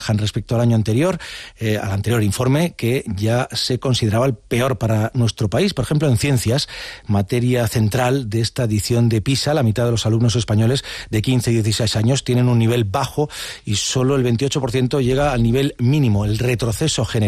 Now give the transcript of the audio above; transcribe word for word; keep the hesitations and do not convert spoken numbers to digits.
respecto al año anterior, eh, al anterior informe, que ya se consideraba el peor para nuestro país. Por ejemplo, en ciencias, materia central de esta edición de PISA, la mitad de los alumnos españoles de quince y dieciséis años tienen un nivel bajo y solo el veintiocho por ciento llega al nivel mínimo. El retroceso general